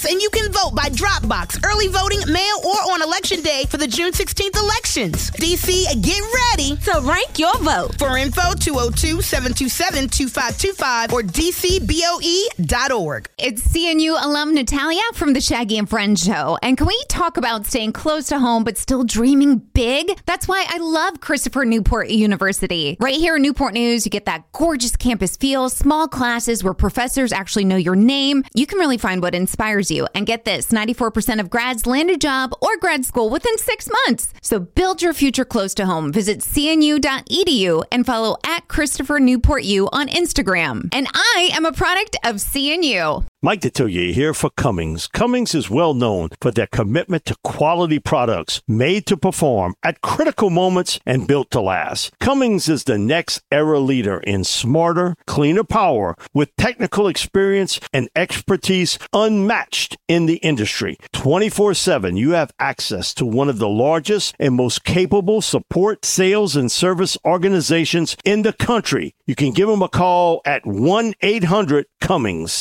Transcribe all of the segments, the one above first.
and you can vote by drop box, early voting, mail, or on Election Day for the June 16th elections. DC, get ready to rank your vote. For info, 202-727-2525 or dcboe.org. It's CNU alum Natalia from the Shaggy and Friends show. And can we talk about staying close to home but still dreaming big? That's why I love Christopher Newport University. Right here in Newport News, you get that gorgeous campus feel, small classes where professors actually know your name. You can really find what inspires you. And get this, 94% of grads land a job or grad school within 6 months. So build your future close to home. Visit cnu.edu and follow at Christopher Newport U on Instagram. And I am a product of CNU. Mike Detillier here for Cummings. Cummings is well known for their commitment to quality products made to perform at critical moments and built to last. Cummings is the next era leader in smarter, cleaner power with technical experience and expertise unmatched in the industry. 24/7, you have access to one of the largest and most capable support, sales, and service organizations in the country. You can give them a call at 1-800-CUMMINGS.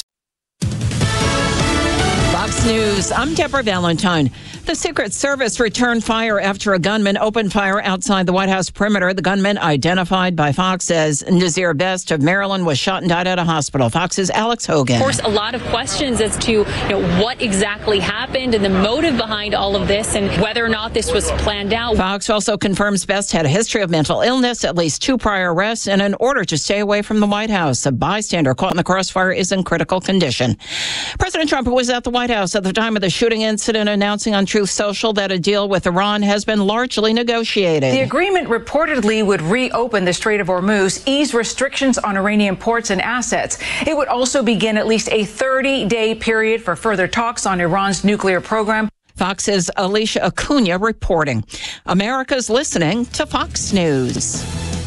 Fox News, I'm Deborah Valentine. The Secret Service returned fire after a gunman opened fire outside the White House perimeter. The gunman, identified by Fox as Nazir Best of Maryland, was shot and died at a hospital. Fox's Alex Hogan. Of course, a lot of questions as to what exactly happened and the motive behind all of this and whether or not this was planned out. Fox also confirms Best had a history of mental illness, at least 2 prior arrests, and an order to stay away from the White House. A bystander caught in the crossfire is in critical condition. President Trump, who was at the White House at the time of the shooting incident, announcing on Truth Social that a deal with Iran has been largely negotiated. The agreement reportedly would reopen the Strait of Hormuz, ease restrictions on Iranian ports and assets. It would also begin at least a 30-day period for further talks on Iran's nuclear program. Fox's Alicia Acuna reporting. America's listening to Fox News.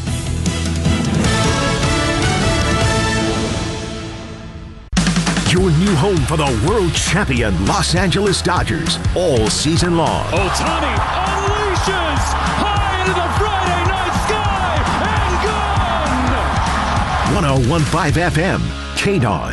Your new home for the world champion Los Angeles Dodgers all season long. Ohtani unleashes high into the Friday night sky and gone! 101.5 FM, KDON.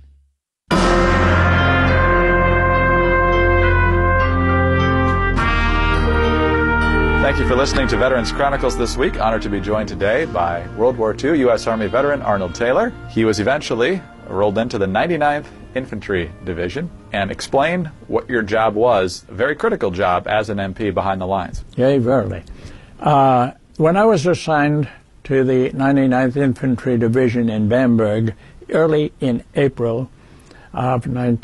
Thank you for listening to Veterans Chronicles this week. Honored to be joined today by World War II U.S. Army veteran Arnold Taylor. He was eventually rolled into the 99th Infantry Division, and explain what your job was, a very critical job as an MP behind the lines. Yea, verily. When I was assigned to the 99th Infantry Division in Bamberg early in April of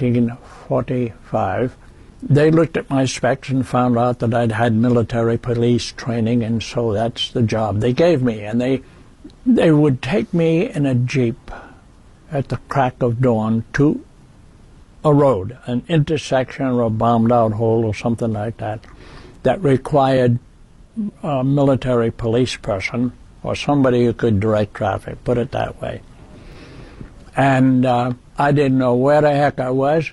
1945, they looked at my specs and found out that I'd had military police training, and so that's the job they gave me. And they would take me in a Jeep at the crack of dawn to a road, an intersection or a bombed-out hole or something like that, that required a military police person or somebody who could direct traffic, put it that way. And I didn't know where the heck I was.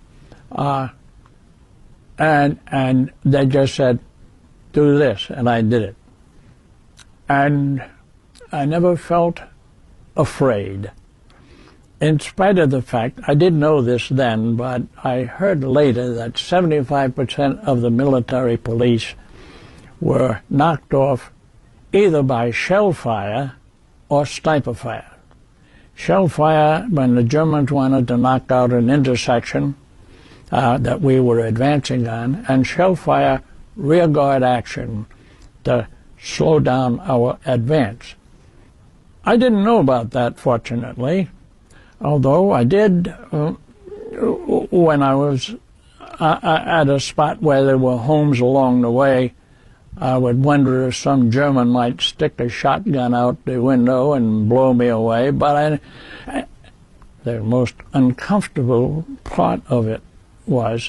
And they just said, do this, and I did it. And I never felt afraid. In spite of the fact, I didn't know this then, but I heard later that 75% of the military police were knocked off either by shell fire or sniper fire. Shell fire, when the Germans wanted to knock out an intersection that we were advancing on, and shell fire rearguard action to slow down our advance. I didn't know about that, fortunately. Although I did, when I was at a spot where there were homes along the way, I would wonder if some German might stick a shotgun out the window and blow me away. But the most uncomfortable part of it was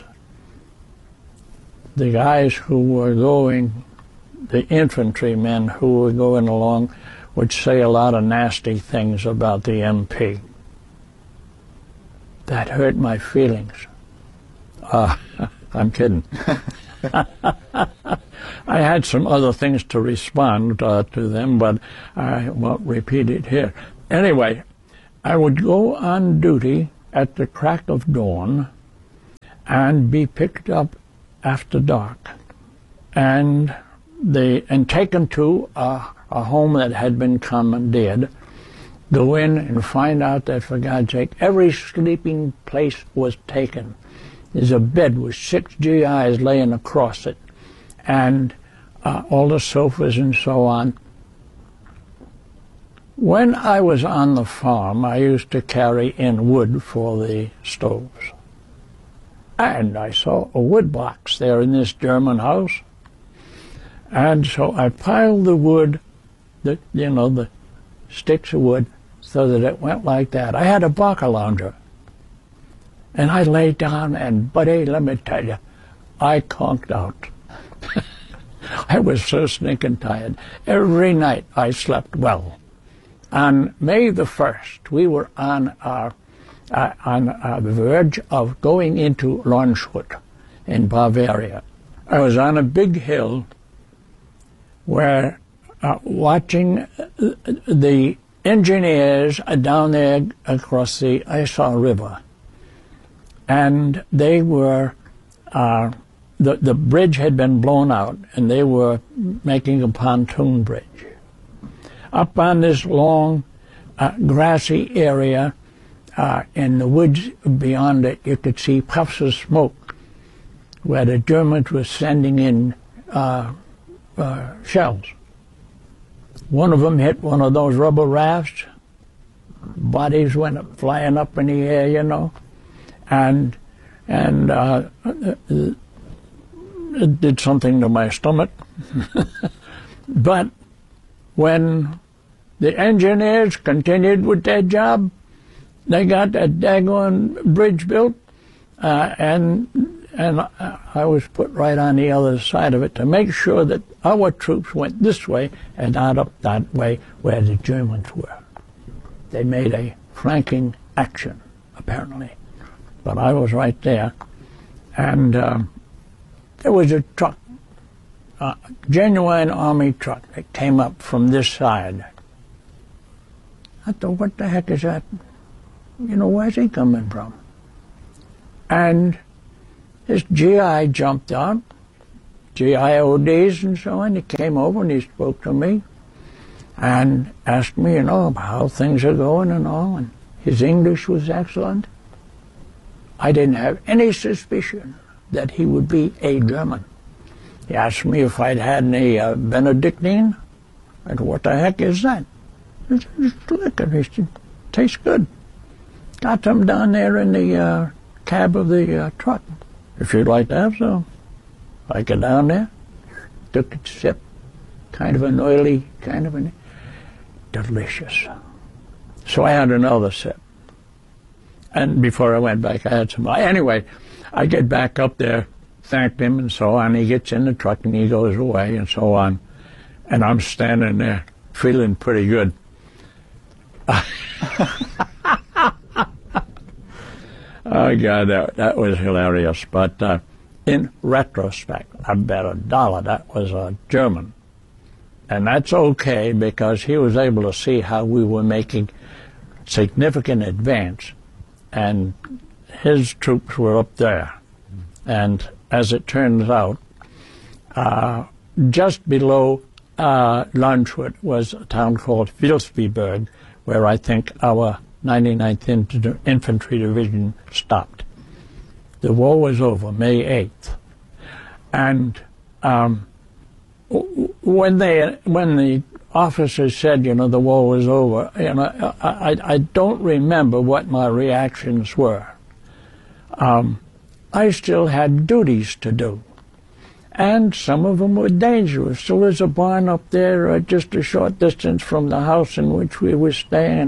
the guys who were going, the infantrymen who were going along, would say a lot of nasty things about the MP. That hurt my feelings. I'm kidding. I had some other things to respond to them, but I won't repeat it here. Anyway, I would go on duty at the crack of dawn, and be picked up after dark and taken to a home that had been commandeered. Go in and find out that, for God's sake, every sleeping place was taken. There's a bed with 6 GIs laying across it, and all the sofas and so on. When I was on the farm, I used to carry in wood for the stoves. And I saw a wood box there in this German house. And so I piled the wood, the sticks of wood, so that it went like that. I had a Barker lounger. And I lay down, and buddy, let me tell you, I conked out. I was so stinking tired. Every night I slept well. On May the 1st, we were on the verge of going into Landshut in Bavaria. I was on a big hill where watching the engineers down there across the Isar River. And they were, the bridge had been blown out, and they were making a pontoon bridge. Up on this long, grassy area, in the woods beyond it, you could see puffs of smoke where the Germans were sending in shells. One of them hit one of those rubber rafts. Bodies went up, flying up in the air, you know. And it did something to my stomach. But when the engineers continued with their job, they got that daggone bridge built, and I was put right on the other side of it to make sure that our troops went this way and not up that way where the Germans were. They made a flanking action, apparently. But I was right there, and there was a truck, a genuine Army truck that came up from this side. I thought, what the heck is that? You know, where's he coming from? And this GI jumped out, GIODs and so on. He came over and he spoke to me and asked me, you know, how things are going and all. And his English was excellent. I didn't have any suspicion that he would be a German. He asked me if I'd had any Benedictine. I said, what the heck is that? He said, just liquor. He said, tastes good. Got some down there in the cab of the truck. If you'd like to have some. I got down there, took a sip, kind of an oily, delicious. So I had another sip. And before I went back, I had some. Anyway, I get back up there, thanked him and so on. He gets in the truck and he goes away and so on. And I'm standing there feeling pretty good. Oh, God, that was hilarious. But in retrospect, I bet $1 that was a German. And that's okay because he was able to see how we were making significant advance. And his troops were up there. And as it turns out, just below Landshut was a town called Vilsbiburg, where I think our 99th Infantry Division stopped. The war was over May 8th. And when the officers said, you know, the war was over, you know, I don't remember what my reactions were. I still had duties to do. And some of them were dangerous. So there's a barn up there just a short distance from the house in which we were staying.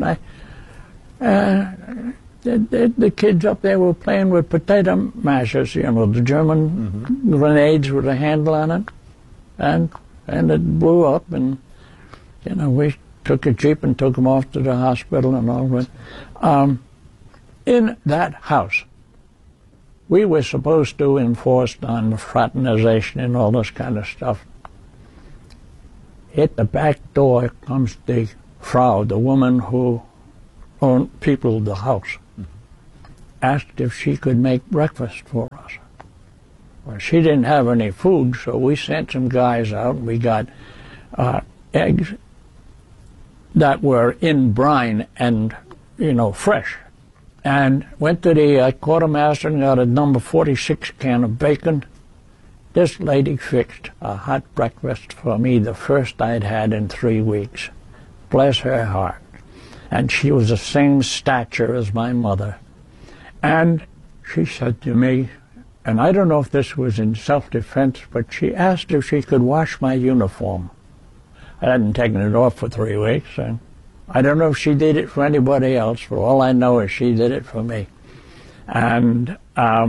The kids up there were playing with potato mashers, you know, the German grenades with a handle on it. And it blew up, and, you know, we took a jeep and took them off to the hospital and all that. In that house, we were supposed to enforce on fraternization and all this kind of stuff. At the back door comes the Frau, the woman who peopled the house. asked if she could make breakfast for us. Well, she didn't have any food, so we sent some guys out, and we got eggs that were in brine and, fresh. And went to the quartermaster and got a number 46 can of bacon. This lady fixed a hot breakfast for me, the first I'd had in 3 weeks. Bless her heart. And she was the same stature as my mother. And she said to me, and I don't know if this was in self-defense, but she asked if she could wash my uniform. I hadn't taken it off for 3 weeks, and I don't know if she did it for anybody else, but all I know is she did it for me. And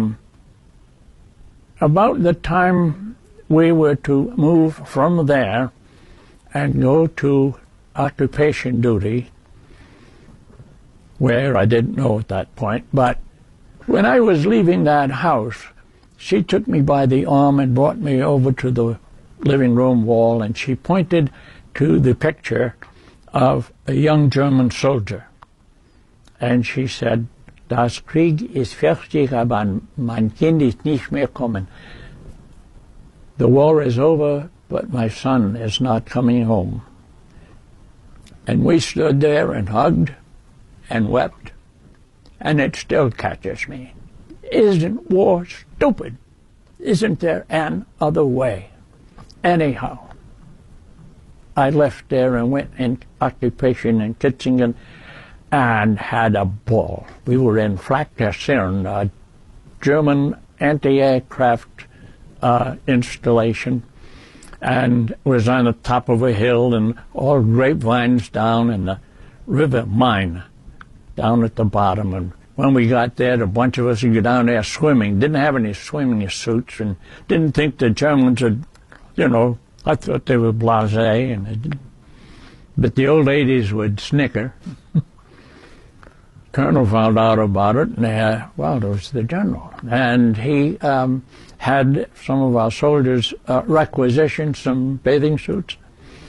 about the time we were to move from there and go to occupation duty, where I didn't know at that point, but when I was leaving that house, she took me by the arm and brought me over to the living room wall, and she pointed to the picture of a young German soldier. And she said, "Das Krieg ist fertig, aber mein Kind ist nicht mehr kommen." The war is over, but my son is not coming home. And we stood there and hugged and wept, and it still catches me. Isn't war stupid? Isn't there an other way? Anyhow, I left there and went in occupation in Kitzingen and had a ball. We were in Flak der Sirn, a German anti-aircraft installation, and it was on the top of a hill, and all grapevines down, and the river Main down at the bottom. And when we got there, a bunch of us would go down there swimming. Didn't have any swimming suits, and didn't think the Germans would, I thought they were blasé, but the old ladies would snicker. Colonel found out about it, and it was the general. And he had some of our soldiers requisition some bathing suits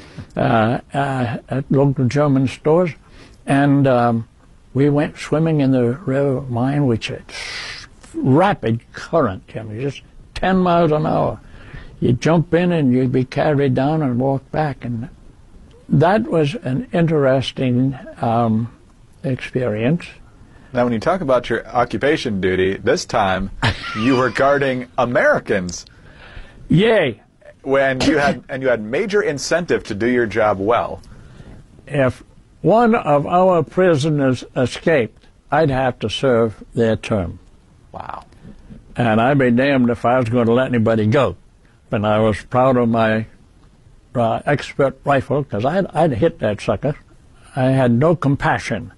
at local German stores, and we went swimming in the river Main, which is rapid current, just 10 miles an hour. You'd jump in and you'd be carried down and walk back. And that was an interesting experience. Now, when you talk about your occupation duty, this time you were guarding Americans. Yay! And you had major incentive to do your job well. If one of our prisoners escaped, I'd have to serve their term. Wow. And I'd be damned if I was going to let anybody go. And I was proud of my expert rifle, because I'd hit that sucker. I had no compassion.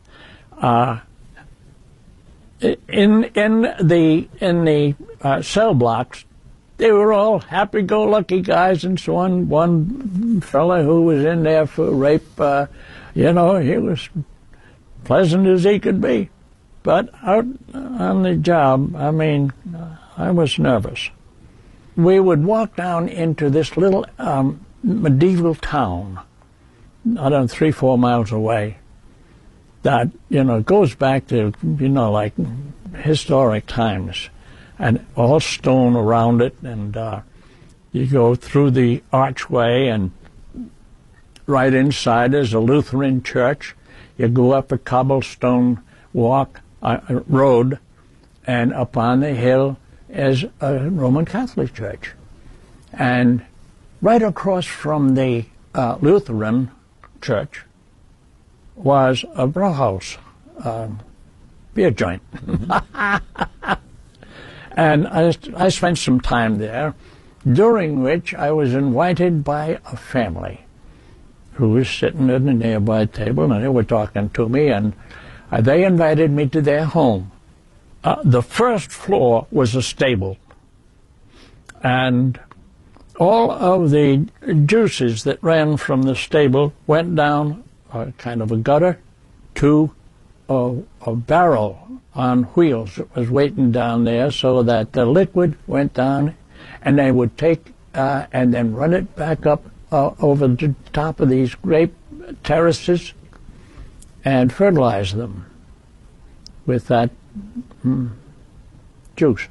In the cell blocks, they were all happy-go-lucky guys and so on. One fella who was in there for rape, he was pleasant as he could be. But out on the job, I was nervous. We would walk down into this little medieval town, 3-4 miles away, that, goes back to, like historic times, and all stone around it, and you go through the archway, and right inside is a Lutheran church. You go up a cobblestone road, and up on the hill is a Roman Catholic church. And right across from the Lutheran church was a brauhaus, beer joint. And I spent some time there, during which I was invited by a family who was sitting at a nearby table, and they were talking to me, and they invited me to their home. The first floor was a stable, and all of the juices that ran from the stable went down kind of a gutter to a barrel on wheels that was waiting down there, so that the liquid went down, and they would take and then run it back up over the top of these grape terraces and fertilize them with that juice.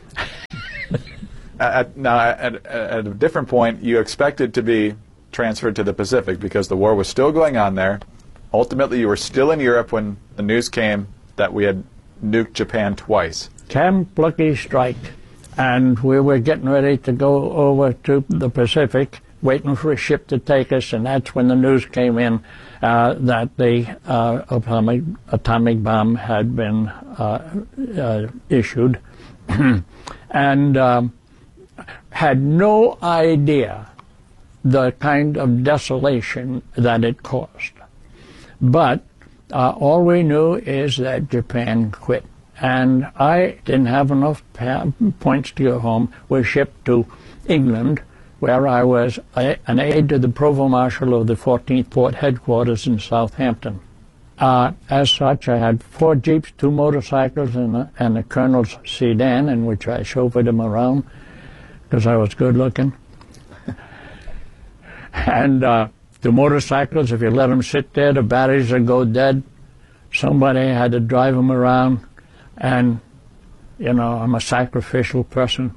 Now, at a different point, you expected to be transferred to the Pacific because the war was still going on there. Ultimately, you were still in Europe when the news came that we had nuked Japan twice. Camp Lucky Strike. And we were getting ready to go over to the Pacific, waiting for a ship to take us, and that's when the news came in that the atomic bomb had been issued. And had no idea the kind of desolation that it caused. But all we knew is that Japan quit. And I didn't have enough points to go home. Was shipped to England, where I was an aide to the Provost Marshal of the 14th Port Headquarters in Southampton. As such, I had 4 jeeps, 2 motorcycles, and a colonel's sedan, in which I chauffeured him around because I was good looking. And the motorcycles, if you let them sit there, the batteries would go dead. Somebody had to drive them around. And, you know, I'm a sacrificial person.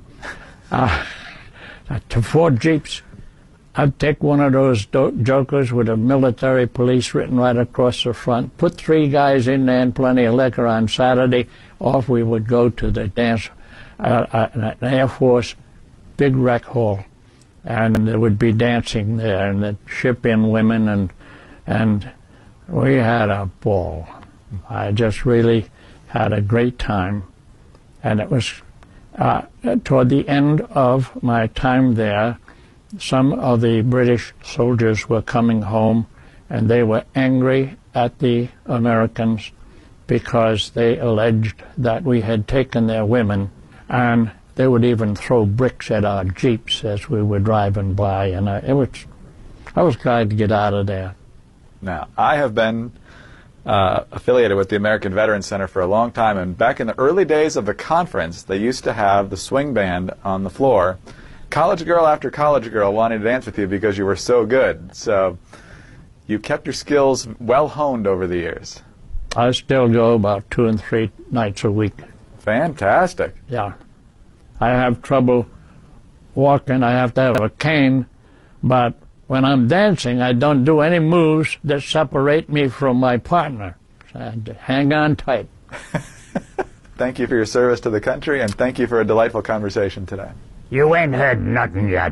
To 4 jeeps, I'd take one of those jokers with a military police written right across the front, put 3 guys in there and plenty of liquor on Saturday. Off we would go to the dance, an Air Force big rec hall. And there would be dancing there, and they'd ship in women, and we had a ball. I just really had a great time. And it was toward the end of my time there, some of the British soldiers were coming home, and they were angry at the Americans because they alleged that we had taken their women, and they would even throw bricks at our jeeps as we were driving by, and I was glad to get out of there. Now, I have been affiliated with the American Veterans Center for a long time, and back in the early days of the conference, they used to have the swing band on the floor. College girl after college girl wanted to dance with you because you were so good. So you kept your skills well honed over the years. I still go about 2 and 3 nights a week. Fantastic. Yeah. I have trouble walking. I have to have a cane, but when I'm dancing, I don't do any moves that separate me from my partner. So I have to hang on tight. Thank you for your service to the country, and thank you for a delightful conversation today. You ain't heard nothing yet.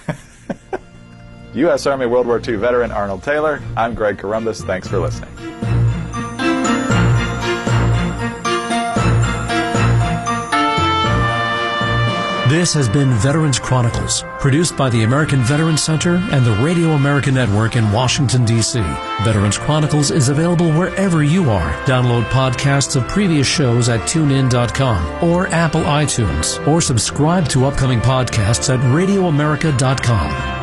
U.S. Army World War II veteran Arnold Taylor. I'm Greg Corombos. Thanks for listening. This has been Veterans Chronicles, produced by the American Veterans Center and the Radio America Network in Washington, D.C. Veterans Chronicles is available wherever you are. Download podcasts of previous shows at TuneIn.com or Apple iTunes, or subscribe to upcoming podcasts at RadioAmerica.com.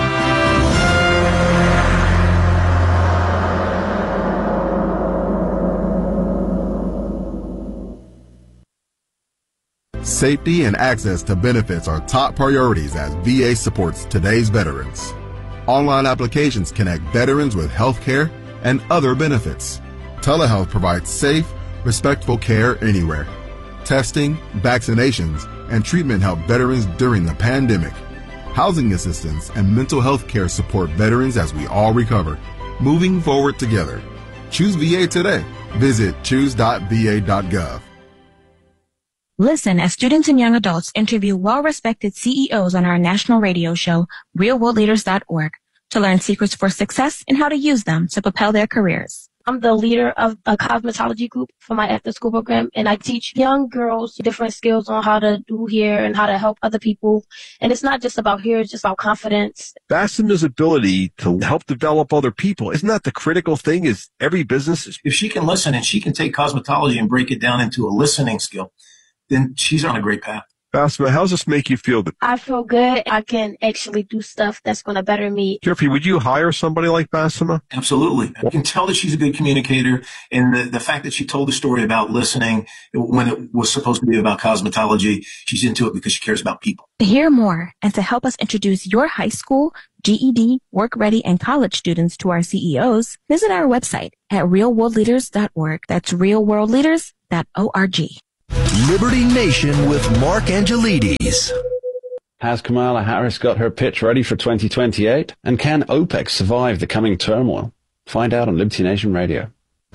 Safety and access to benefits are top priorities as VA supports today's veterans. Online applications connect veterans with health care and other benefits. Telehealth provides safe, respectful care anywhere. Testing, vaccinations, and treatment help veterans during the pandemic. Housing assistance and mental health care support veterans as we all recover. Moving forward together. Choose VA today. Visit choose.va.gov. Listen as students and young adults interview well-respected CEOs on our national radio show, realworldleaders.org, to learn secrets for success and how to use them to propel their careers. I'm the leader of a cosmetology group for my after-school program, and I teach young girls different skills on how to do hair and how to help other people. And it's not just about hair, it's just about confidence. Fastima's ability to help develop other people, isn't that the critical thing? Is every business... If she can listen and she can take cosmetology and break it down into a listening skill, then she's on a great path. Basma, how does this make you feel? I feel good. I can actually do stuff that's going to better me. Jeffrey, would you hire somebody like Basma? Absolutely. I can tell that she's a good communicator, and the fact that she told the story about listening when it was supposed to be about cosmetology, she's into it because she cares about people. To hear more and to help us introduce your high school, GED, work-ready, and college students to our CEOs, visit our website at realworldleaders.org. That's realworldleaders.org. Liberty Nation with Mark Angelides. Has Kamala Harris got her pitch ready for 2028? And can OPEC survive the coming turmoil? Find out on Liberty Nation Radio.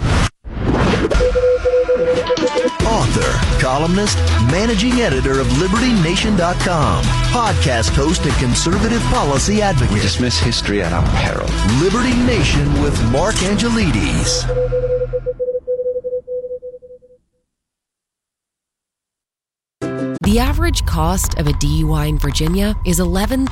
Author, columnist, managing editor of LibertyNation.com, podcast host and conservative policy advocate. We dismiss history at our peril. Liberty Nation with Mark Angelides. The average cost of a DUI in Virginia is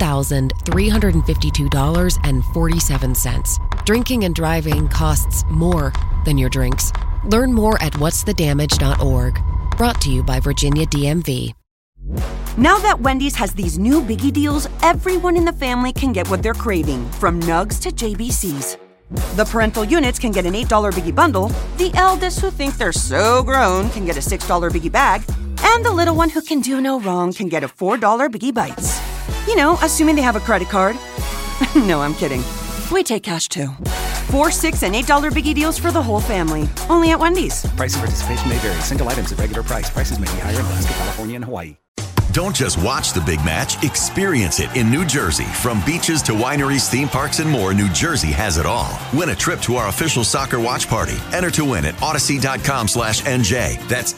$11,352.47. Drinking and driving costs more than your drinks. Learn more at whatsthedamage.org. Brought to you by Virginia DMV. Now that Wendy's has these new Biggie deals, everyone in the family can get what they're craving, from Nugs to JBCs. The parental units can get an $8 Biggie bundle, the eldest who think they're so grown can get a $6 Biggie bag, and the little one who can do no wrong can get a $4 Biggie Bites. You know, assuming they have a credit card. No, I'm kidding. We take cash too. 4, 6, and $8 Biggie deals for the whole family. Only at Wendy's. Price and participation may vary. Single items at regular price. Prices may be higher in Alaska, California, and Hawaii. Don't just watch the big match, experience it in New Jersey. From beaches to wineries, theme parks, and more, New Jersey has it all. Win a trip to our official soccer watch party. Enter to win at Odyssey.com/NJ. That's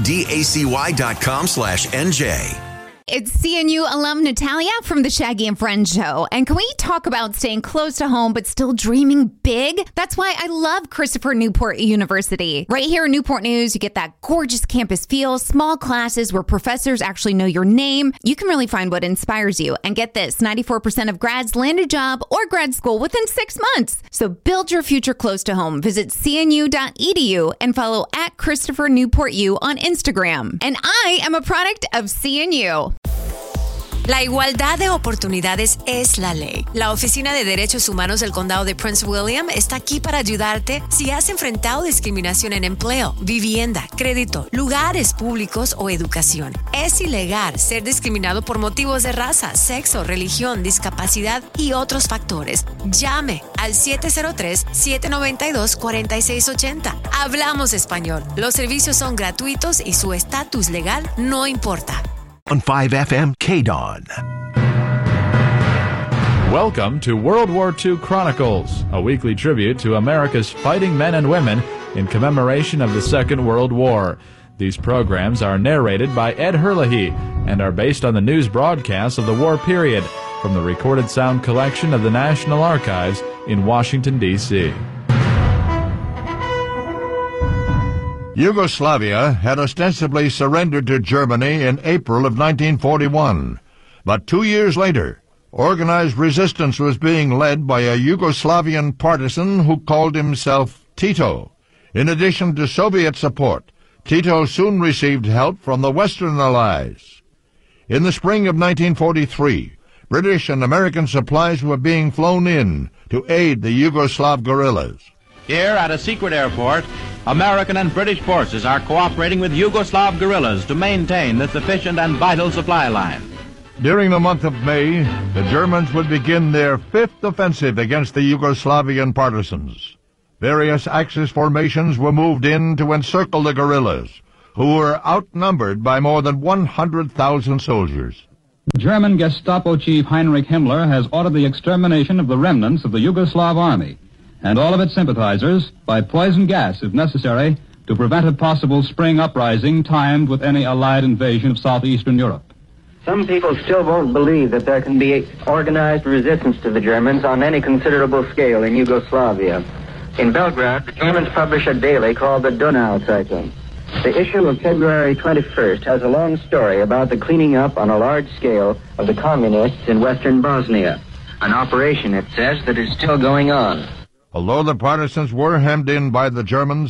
AUDACY.com/NJ. It's CNU alum Natalia from the Shaggy and Friends show. And can we talk about staying close to home but still dreaming big? That's why I love Christopher Newport University. Right here in Newport News, you get that gorgeous campus feel, small classes where professors actually know your name. You can really find what inspires you. And get this, 94% of grads land a job or grad school within 6 months. So build your future close to home. Visit cnu.edu and follow at Christopher Newport U on Instagram. And I am a product of CNU. La igualdad de oportunidades es la ley. La Oficina de Derechos Humanos del Condado de Prince William está aquí para ayudarte si has enfrentado discriminación en empleo, vivienda, crédito, lugares públicos o educación. Es ilegal ser discriminado por motivos de raza, sexo, religión, discapacidad y otros factores. Llame al 703-792-4680. Hablamos español. Los servicios son gratuitos y su estatus legal no importa. On 5FM KDON. Welcome to World War II Chronicles, a weekly tribute to America's fighting men and women in commemoration of the Second World War. These programs are narrated by Ed Herlihy and are based on the news broadcasts of the war period from the recorded sound collection of the National Archives in Washington, D.C. Yugoslavia had ostensibly surrendered to Germany in April of 1941, but 2 years later, organized resistance was being led by a Yugoslavian partisan who called himself Tito. In addition to Soviet support, Tito soon received help from the Western Allies. In the spring of 1943, British and American supplies were being flown in to aid the Yugoslav guerrillas. Here at a secret airport, American and British forces are cooperating with Yugoslav guerrillas to maintain this efficient and vital supply line. During the month of May, the Germans would begin their fifth offensive against the Yugoslavian partisans. Various Axis formations were moved in to encircle the guerrillas, who were outnumbered by more than 100,000 soldiers. German Gestapo chief Heinrich Himmler has ordered the extermination of the remnants of the Yugoslav army and all of its sympathizers by poison gas, if necessary, to prevent a possible spring uprising timed with any Allied invasion of southeastern Europe. Some people still won't believe that there can be organized resistance to the Germans on any considerable scale in Yugoslavia. In Belgrade, the Germans publish a daily called the Donau Zeitung. The issue of February 21st has a long story about the cleaning up on a large scale of the communists in western Bosnia. An operation, it says, that is still going on. Although the partisans were hemmed in by the Germans,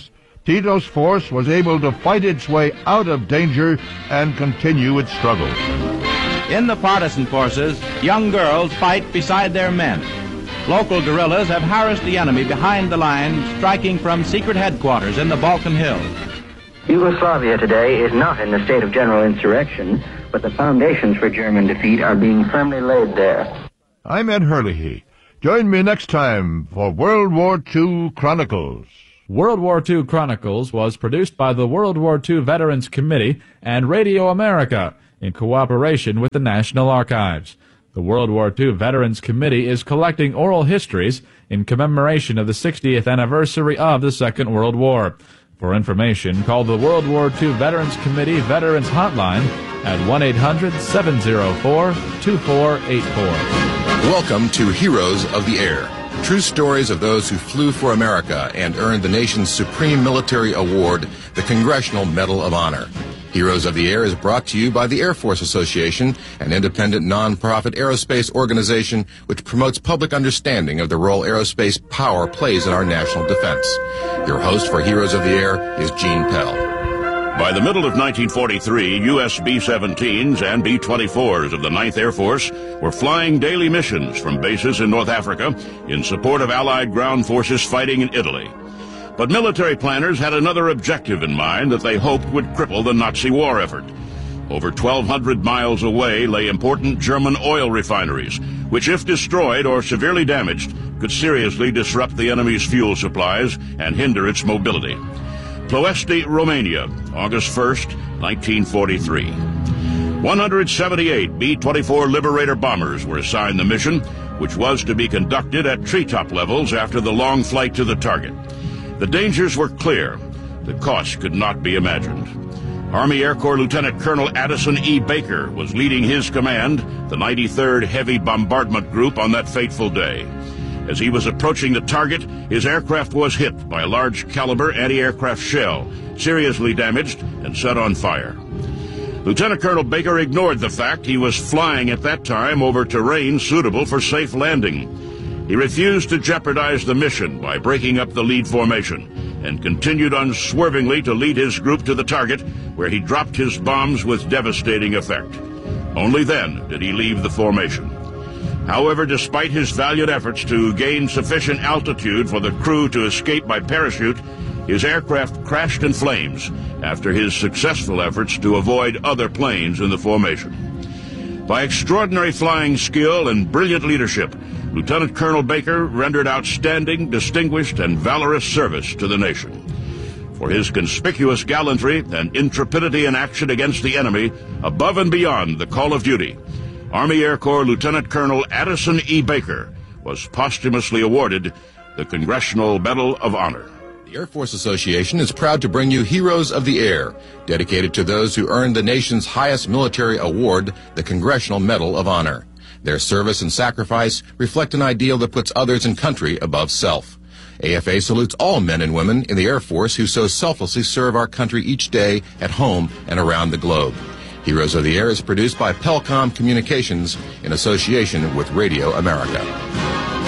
Tito's force was able to fight its way out of danger and continue its struggle. In the partisan forces, young girls fight beside their men. Local guerrillas have harassed the enemy behind the lines, striking from secret headquarters in the Balkan Hills. Yugoslavia today is not in the state of general insurrection, but the foundations for German defeat are being firmly laid there. I'm Ed Hurley. Join me next time for World War II Chronicles. World War II Chronicles was produced by the World War II Veterans Committee and Radio America in cooperation with the National Archives. The World War II Veterans Committee is collecting oral histories in commemoration of the 60th anniversary of the Second World War. For information, call the World War II Veterans Committee Veterans Hotline at 1-800-704-2484. Welcome to Heroes of the Air. True stories of those who flew for America and earned the nation's supreme military award, the Congressional Medal of Honor. Heroes of the Air is brought to you by the Air Force Association, an independent non-profit aerospace organization which promotes public understanding of the role aerospace power plays in our national defense. Your host for Heroes of the Air is Gene Pell. By the middle of 1943, U.S. B-17s and B-24s of the 9th Air Force were flying daily missions from bases in North Africa in support of Allied ground forces fighting in Italy. But military planners had another objective in mind that they hoped would cripple the Nazi war effort. Over 1,200 miles away lay important German oil refineries, which, if destroyed or severely damaged, could seriously disrupt the enemy's fuel supplies and hinder its mobility. Ploiești, Romania, August 1st, 1943. 178 B-24 Liberator bombers were assigned the mission, which was to be conducted at treetop levels after the long flight to the target. The dangers were clear. The cost could not be imagined. Army Air Corps Lieutenant Colonel Addison E. Baker was leading his command, the 93rd Heavy Bombardment Group, on that fateful day. As he was approaching the target, his aircraft was hit by a large-caliber anti-aircraft shell, seriously damaged and set on fire. Lieutenant Colonel Baker ignored the fact he was flying at that time over terrain suitable for safe landing. He refused to jeopardize the mission by breaking up the lead formation and continued unswervingly to lead his group to the target, where he dropped his bombs with devastating effect. Only then did he leave the formation. However, despite his valiant efforts to gain sufficient altitude for the crew to escape by parachute, his aircraft crashed in flames after his successful efforts to avoid other planes in the formation. By extraordinary flying skill and brilliant leadership, Lieutenant Colonel Baker rendered outstanding, distinguished, and valorous service to the nation. For his conspicuous gallantry and intrepidity in action against the enemy, above and beyond the call of duty, Army Air Corps Lieutenant Colonel Addison E. Baker was posthumously awarded the Congressional Medal of Honor. The Air Force Association is proud to bring you Heroes of the Air, dedicated to those who earned the nation's highest military award, the Congressional Medal of Honor. Their service and sacrifice reflect an ideal that puts others and country above self. AFA salutes all men and women in the Air Force who so selflessly serve our country each day at home and around the globe. Heroes of the Air is produced by Pelcom Communications in association with Radio America.